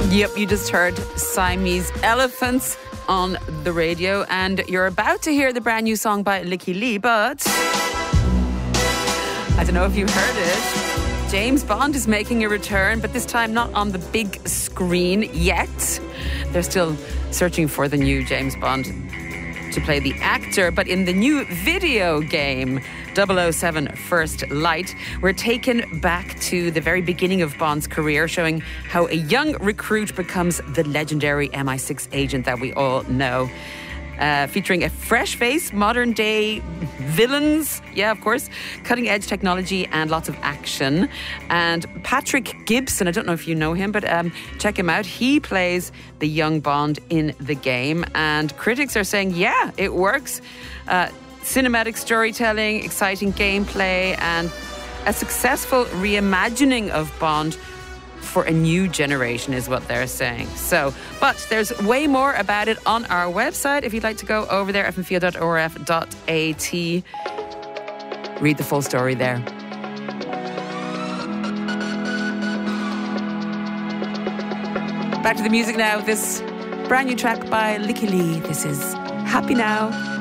Yep, you just heard Siamese Elephants on the radio, and you're about to hear the brand new song by Lykke Li, but I don't know if you heard it. James Bond is making a return, but this time not on the big screen yet. They're still searching for the new James Bond to play the actor, but in the new video game 007 First Light, we're taken back to the very beginning of Bond's career, showing how a young recruit becomes the legendary MI6 agent that we all know. Featuring a fresh face, modern day villains, yeah, of course, cutting edge technology and lots of action. And Patrick Gibson, I don't know if you know him, but check him out. He plays the young Bond in the game, and critics are saying, yeah, it works. Cinematic storytelling, exciting gameplay, and a successful reimagining of Bond for a new generation is what they're saying. So, but there's way more about it on our website. If you'd like to go over there, fm4.orf.at. Read the full story there. Back to the music now. This brand new track by Lykke Li. This is Happy Now.